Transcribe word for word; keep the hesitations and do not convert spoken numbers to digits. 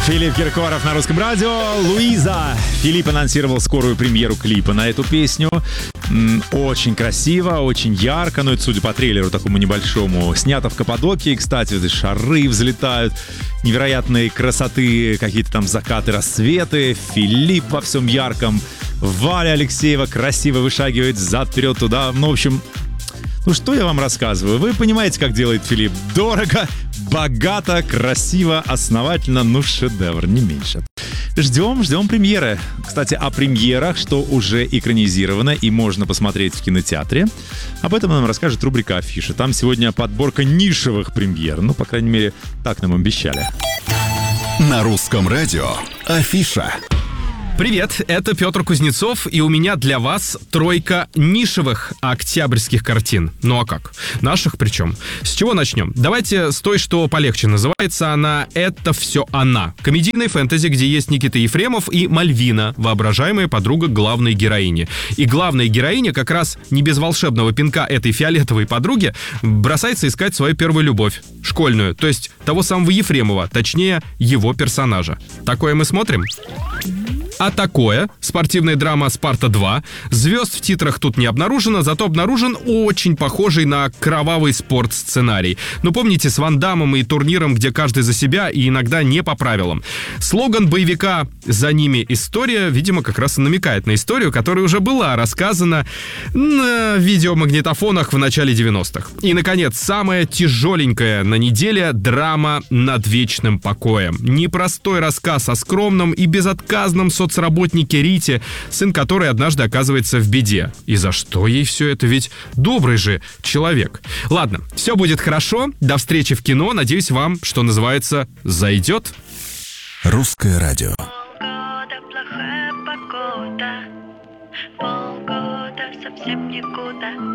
Филипп Киркоров на Русском радио. Луиза. Филипп анонсировал скорую премьеру клипа на эту песню. Очень красиво, очень ярко, но это, судя по трейлеру такому небольшому, снято в Каппадокии, кстати, вот эти шары взлетают, невероятной красоты, какие-то там закаты, рассветы. Филипп во всем ярком. Валя Алексеева красиво вышагивает зад-вперед туда. Ну, в общем, ну что я вам рассказываю? Вы понимаете, как делает Филипп? Дорого, богато, красиво, основательно, ну шедевр, не меньше. Ждем, ждем премьеры. Кстати, о премьерах, что уже экранизировано и можно посмотреть в кинотеатре. Об этом нам расскажет рубрика «Афиша». Там сегодня подборка нишевых премьер. Ну, по крайней мере, так нам обещали. На Русском радио «Афиша». Привет, это Петр Кузнецов, и у меня для вас тройка нишевых октябрьских картин. Ну а как? Наших причем. С чего начнем? Давайте с той, что полегче. Называется она «Это все она». Комедийная фэнтези, где есть Никита Ефремов и Мальвина, воображаемая подруга главной героини. И главная героиня как раз не без волшебного пинка этой фиолетовой подруги бросается искать свою первую любовь. Школьную, то есть того самого Ефремова, точнее, его персонажа. Такое мы смотрим? А такое, спортивная драма «Спарта два». Звезд в титрах тут не обнаружено, зато обнаружен очень похожий на кровавый спорт сценарий. Ну, помните, с Ван Даммом и турниром, где каждый за себя и иногда не по правилам. Слоган боевика «За ними история», видимо, как раз и намекает на историю, которая уже была рассказана на видеомагнитофонах в начале девяностых. И, наконец, самая тяжеленькая на неделе драма «Над вечным покоем». Непростой рассказ о скромном и безотказном соцработнике Рите, сын которой однажды оказывается в беде. И за что ей все это? Ведь добрый же человек. Ладно, все будет хорошо. До встречи в кино. Надеюсь, вам, что называется, зайдет. Русское радио. Полгода плохая погода, полгода совсем никуда.